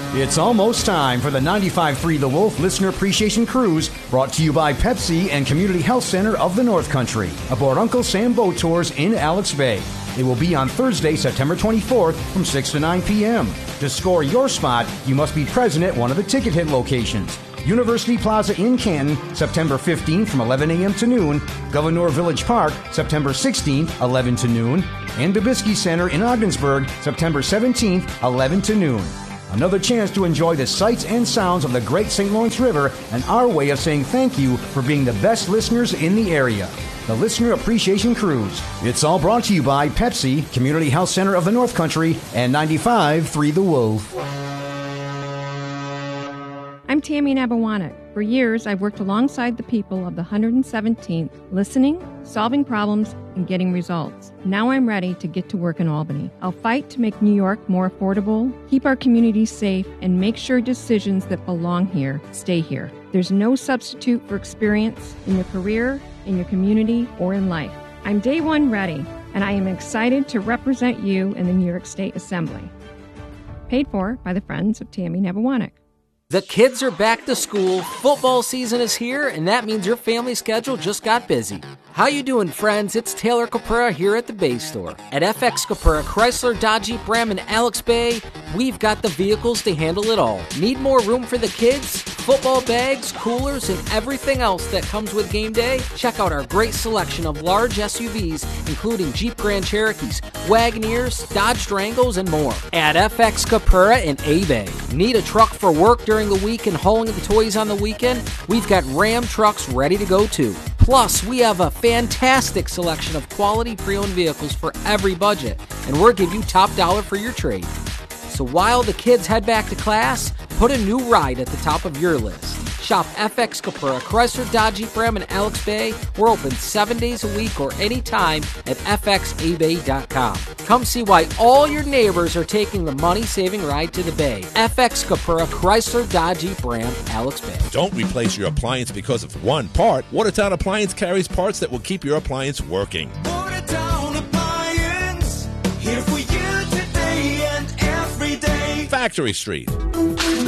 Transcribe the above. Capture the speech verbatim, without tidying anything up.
It's almost time for the ninety-five point three The Wolf Listener Appreciation Cruise, brought to you by Pepsi and Community Health Center of the North Country, aboard Uncle Sam Boat Tours in Alex Bay. It will be on Thursday, September twenty-fourth from six to nine p.m. To score your spot, you must be present at one of the ticket hit locations. University Plaza in Canton, September fifteenth from eleven a.m. to noon. Governor Village Park, September sixteenth, eleven to noon. And Babisky Center in Ogdensburg, September seventeenth, eleven to noon. Another chance to enjoy the sights and sounds of the Great Saint Lawrence River and our way of saying thank you for being the best listeners in the area. The Listener Appreciation Cruise. It's all brought to you by Pepsi, Community Health Center of the North Country, and ninety-five point three The Wolf. I'm Tammy Nabawanek. For years, I've worked alongside the people of the one hundred seventeenth, listening, solving problems, and getting results. Now I'm ready to get to work in Albany. I'll fight to make New York more affordable, keep our communities safe, and make sure decisions that belong here stay here. There's no substitute for experience in your career, in your community, or in life. I'm day one ready, and I am excited to represent you in the New York State Assembly. Paid for by the Friends of Tammy Nabawanek. The kids are back to school, football season is here, and that means your family schedule just got busy. How you doing, friends? It's Taylor Capura here at the Bay Store. At F X Capura, Chrysler, Dodge, Jeep, Ram, and Alex Bay, we've got the vehicles to handle it all. Need more room for the kids? Football bags, coolers, and everything else that comes with game day? Check out our great selection of large S U Vs, including Jeep Grand Cherokees, Wagoneers, Dodge Durangos, and more. At F X Capura in A-Bay. Need a truck for work during the week and hauling the toys on the weekend? We've got Ram trucks ready to go too. Plus, we have a fantastic selection of quality pre-owned vehicles for every budget, and we'll give you top dollar for your trade. So while the kids head back to class, put a new ride at the top of your list. Shop F X Capura, Chrysler, Dodge, Jeep, Ram, and Alex Bay. We're open seven days a week or anytime at f x a bay dot com. Come see why all your neighbors are taking the money-saving ride to the Bay. F X Capura, Chrysler, Dodge, Jeep, Ram, Alex Bay. Don't replace your appliance because of one part. Watertown Appliance carries parts that will keep your appliance working. Watertown Appliance, here for you today and every day. Factory Street.